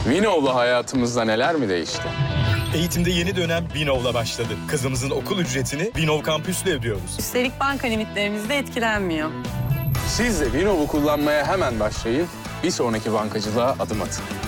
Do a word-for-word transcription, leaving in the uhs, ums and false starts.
Vinov'la hayatımızda neler mi değişti? Eğitimde yeni dönem Vinov'la başladı. Kızımızın okul ücretini Vinov kampüsle ödüyoruz. Üstelik banka limitlerimiz de etkilenmiyor. Siz de Vinov'u kullanmaya hemen başlayın. Bir sonraki bankacılığa adım atın.